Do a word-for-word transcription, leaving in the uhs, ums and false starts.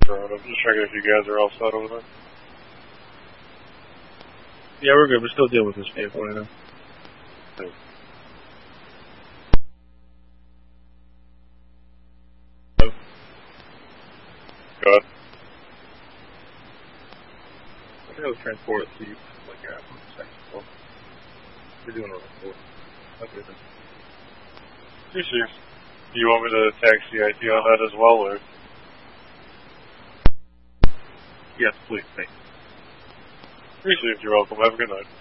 around. I'm just checking if you guys are all set over there. Yeah, we're good. We're still dealing with this vehicle right now. Thanks. Good. I think I was transported to you. Like, yeah, I'm We're doing a report. Okay, then. Two Chief. Do you want me to tag C I T on that as well, or? Yes, please. Thanks. Two Chief, you're welcome. Have a good night.